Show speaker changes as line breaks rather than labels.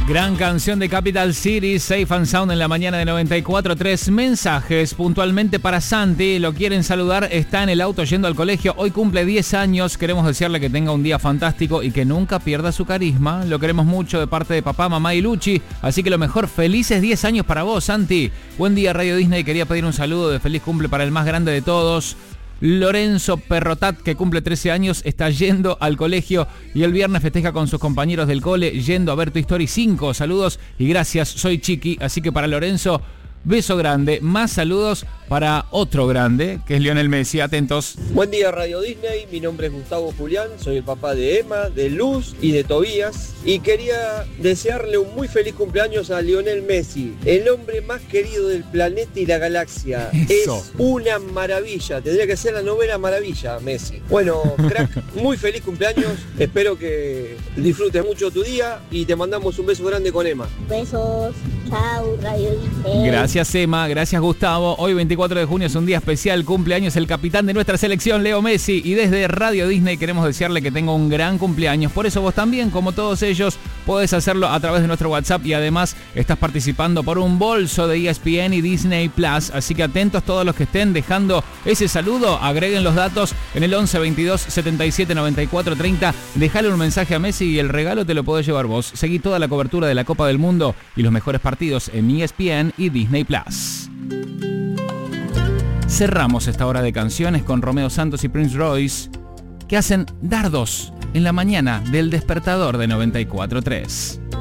Gran canción de Capital City, Safe and Sound en la mañana de 94.3. Mensajes puntualmente para Santi, lo quieren saludar, está en el auto yendo al colegio, hoy cumple 10 años, queremos desearle que tenga un día fantástico y que nunca pierda su carisma. Lo queremos mucho de parte de papá, mamá y Luchi, así que lo mejor, felices 10 años para vos, Santi. Buen día, Radio Disney, quería pedir un saludo de feliz cumple para el más grande de todos, Lorenzo Perrotat, que cumple 13 años, está yendo al colegio y el viernes festeja con sus compañeros del cole yendo a ver Toy Story 5. Saludos y gracias, soy Chiqui, así que para Lorenzo, beso grande. Más saludos para otro grande, que es Lionel Messi. Atentos.
Buen día, Radio Disney. Mi nombre es Gustavo Julián. Soy el papá de Emma, de Luz y de Tobías. Y quería desearle un muy feliz cumpleaños a Lionel Messi, el hombre más querido del planeta y la galaxia.
Eso.
Es una maravilla. Tendría que ser la novena maravilla, Messi. Bueno, crack, muy feliz cumpleaños. Espero que disfrutes mucho tu día y te mandamos un beso grande con Emma.
Besos. Chao, Radio Disney.
Gracias, Emma. Gracias, Gustavo. Hoy 24 de junio es un día especial. Cumpleaños el capitán de nuestra selección, Leo Messi. Y desde Radio Disney queremos desearle que tenga un gran cumpleaños. Por eso vos también, como todos ellos, podés hacerlo a través de nuestro WhatsApp. Y además estás participando por un bolso de ESPN y Disney Plus. Así que atentos todos los que estén dejando ese saludo. Agreguen los datos en el 11 22 77 94 30. Dejale un mensaje a Messi y el regalo te lo podés llevar vos. Seguí toda la cobertura de la Copa del Mundo y los mejores partidos en ESPN y Disney Plus. Cerramos esta hora de canciones con Romeo Santos y Prince Royce, que hacen dardos en la mañana del despertador de 94.3.